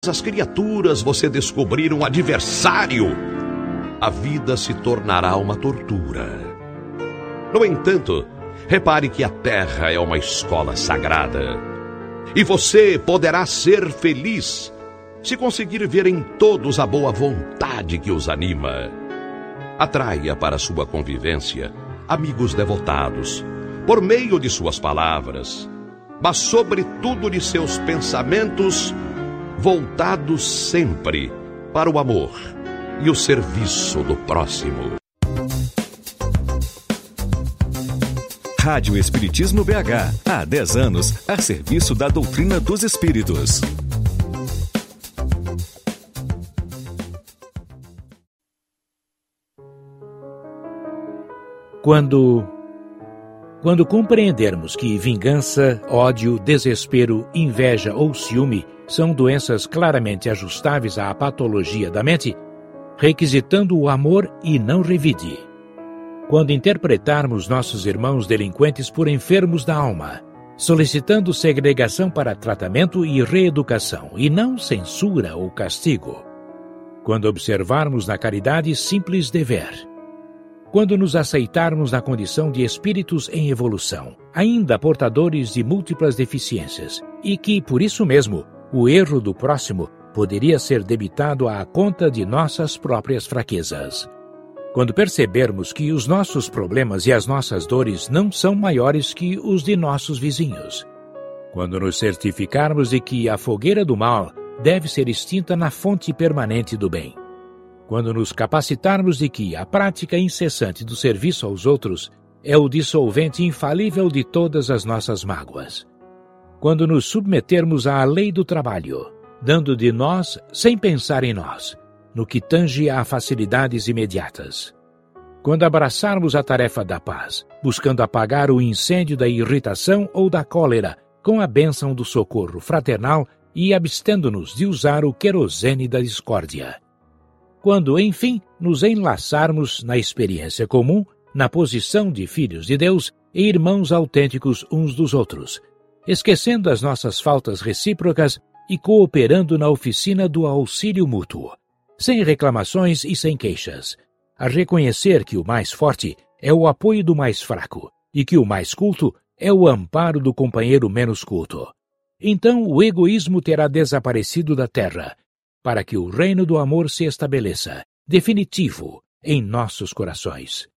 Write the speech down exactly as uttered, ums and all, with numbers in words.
as criaturas você descobrir um adversário, a vida se tornará uma tortura. No entanto, repare que a terra é uma escola sagrada. E você poderá ser feliz se conseguir ver em todos a boa vontade que os anima. Atraia para sua convivência amigos devotados, por meio de suas palavras, mas sobretudo de seus pensamentos, voltados sempre para o amor e o serviço do próximo. Rádio Espiritismo B H, há dez anos, a serviço da doutrina dos espíritos. Quando, quando compreendermos que vingança, ódio, desespero, inveja ou ciúme são doenças claramente ajustáveis à patologia da mente, requisitando o amor e não revide. Quando interpretarmos nossos irmãos delinquentes por enfermos da alma, solicitando segregação para tratamento e reeducação, e não censura ou castigo. Quando observarmos na caridade simples dever. Quando nos aceitarmos na condição de espíritos em evolução, ainda portadores de múltiplas deficiências, e que, por isso mesmo, o erro do próximo poderia ser debitado à conta de nossas próprias fraquezas. Quando percebermos que os nossos problemas e as nossas dores não são maiores que os de nossos vizinhos. Quando nos certificarmos de que a fogueira do mal deve ser extinta na fonte permanente do bem. Quando nos capacitarmos de que a prática incessante do serviço aos outros é o dissolvente infalível de todas as nossas mágoas. Quando nos submetermos à lei do trabalho, dando de nós sem pensar em nós, no que tange a facilidades imediatas. Quando abraçarmos a tarefa da paz, buscando apagar o incêndio da irritação ou da cólera com a bênção do socorro fraternal e abstendo-nos de usar o querosene da discórdia. Quando, enfim, nos enlaçarmos na experiência comum, na posição de filhos de Deus e irmãos autênticos uns dos outros, esquecendo as nossas faltas recíprocas e cooperando na oficina do auxílio mútuo, sem reclamações e sem queixas, a reconhecer que o mais forte é o apoio do mais fraco e que o mais culto é o amparo do companheiro menos culto. Então o egoísmo terá desaparecido da terra, para que o reino do amor se estabeleça, definitivo, em nossos corações.